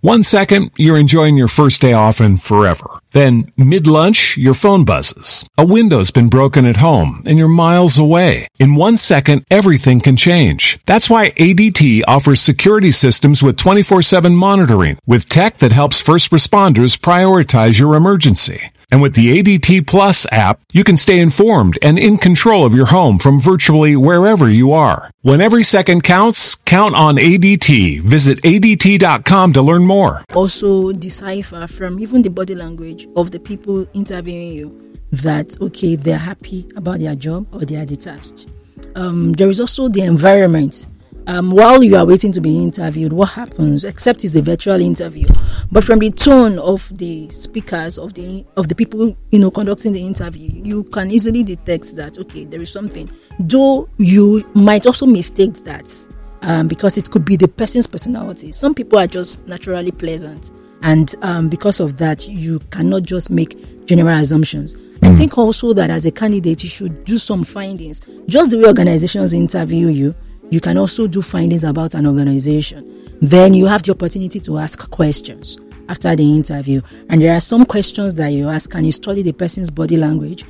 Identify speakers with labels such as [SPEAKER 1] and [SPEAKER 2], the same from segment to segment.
[SPEAKER 1] 1 second, you're enjoying your first day off and forever. Then, mid-lunch, your phone buzzes. A window's been broken at home and you're miles away. In 1 second, everything can change. That's why ADT offers security systems with 24/7 monitoring, with tech that helps first responders prioritize your emergency. And with the ADT Plus app, you can stay informed and in control of your home from virtually wherever you are. When every second counts, count on ADT. Visit ADT.com to learn more.
[SPEAKER 2] Also decipher from even the body language of the people interviewing you that, okay, they're happy about their job or they are detached. There is also the environment. While you are waiting to be interviewed, what happens? Except it's a virtual interview, but from the tone of the speakers, of the people conducting the interview, you can easily detect that, okay, there is something. Though you might also mistake that because it could be the person's personality. Some people are just naturally pleasant, and because of that, you cannot just make general assumptions. I think also that as a candidate, you should do some findings. Just the way organizations interview you, you can also do findings about an organization. Then you have the opportunity to ask questions after the interview. And there are some questions that you ask. Can you study the person's body language?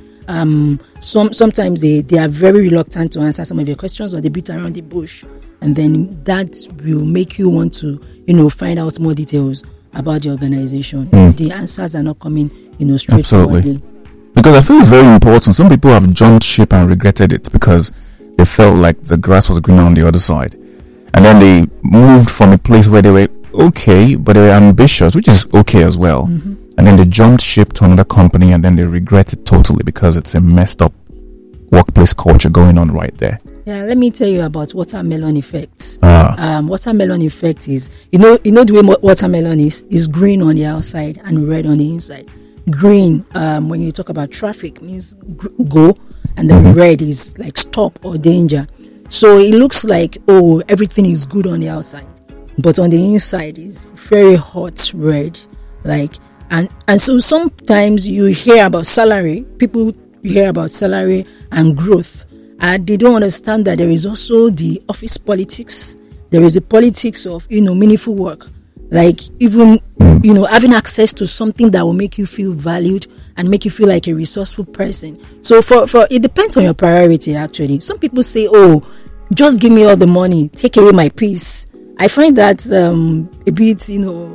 [SPEAKER 2] Sometimes they are very reluctant to answer some of your questions, or they beat around the bush. And then that will make you want to, find out more details about the organization. The answers are not coming, straightforwardly.
[SPEAKER 3] Because I feel it's very important. Some people have jumped ship and regretted it because they felt like the grass was greener on the other side. And then they moved from a place where they were okay, but they were ambitious, which is okay as well. And then they jumped ship to another company, and then they regret it totally because it's a messed up workplace culture going on right there.
[SPEAKER 2] Yeah, let me tell you about watermelon effects. Watermelon effect is, the way watermelon is green on the outside and red on the inside. Green, when you talk about traffic, means go, and the red is like stop or danger. So it looks like, everything is good on the outside, but on the inside is very hot red. And so sometimes you hear about salary, people hear about salary and growth, and they don't understand that there is also the office politics. There is a politics of, meaningful work. Like even, having access to something that will make you feel valued and make you feel like a resourceful person. So for it depends on your priority, actually. Some people say, just give me all the money, take away my peace. I find that a bit,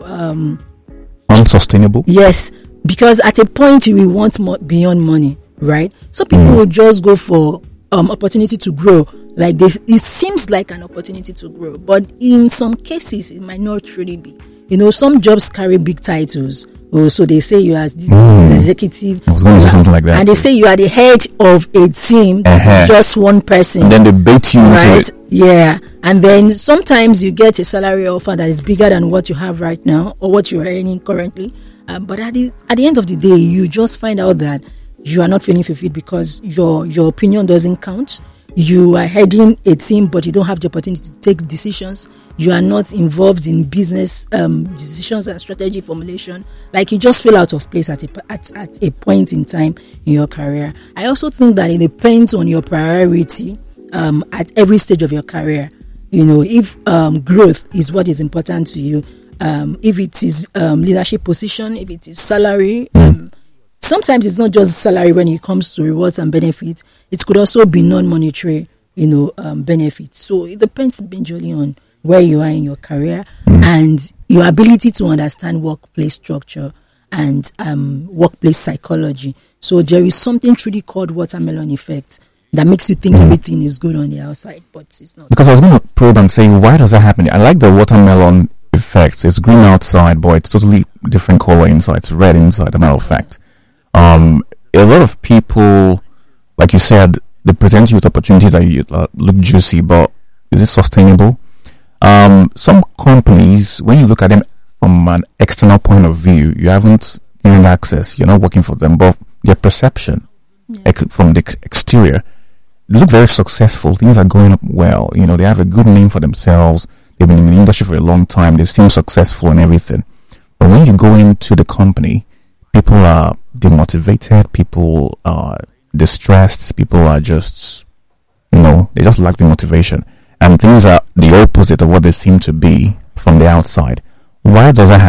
[SPEAKER 3] unsustainable.
[SPEAKER 2] Yes, because at a point you will want more beyond money, right? Some people will just go for opportunity to grow. Like this, it seems like an opportunity to grow, but in some cases it might not really be. Some jobs carry big titles. So they say you are this executive.
[SPEAKER 3] I was going to say something like that.
[SPEAKER 2] And they say you are the head of a team that is just one person.
[SPEAKER 3] And then they bait you into it.
[SPEAKER 2] Yeah. And then sometimes you get a salary offer that is bigger than what you have right now or what you are earning currently. But at the end of the day, you just find out that you are not feeling fulfilled because your opinion doesn't count. You are heading a team, but you don't have the opportunity to take decisions. You are not involved in business decisions and strategy formulation. Like you just feel out of place at a point in time in your career. I also think that it depends on your priority at every stage of your career. If growth is what is important to you, if it is leadership position, if it is salary. Sometimes it's not just salary when it comes to rewards and benefits. It could also be non-monetary, benefits. So it depends majorly on where you are in your career and your ability to understand workplace structure and workplace psychology. So there is something truly called watermelon effect that makes you think everything is good on the outside, but it's not.
[SPEAKER 3] Because I was going to probe and say, why does that happen? I like the watermelon effect. It's green outside, but it's totally different color inside. It's red inside, as a matter of fact. A lot of people, like you said, they present you with opportunities that look juicy, but is it sustainable? Some companies, when you look at them from an external point of view, you haven't gained access, you're not working for them, but their perception from the exterior, they look very successful, things are going up well, they have a good name for themselves, they've been in the industry for a long time, they seem successful and everything. But when you go into the company, people are demotivated, people are distressed, people are just, they just lack the motivation. And things are the opposite of what they seem to be from the outside. Why does that happen?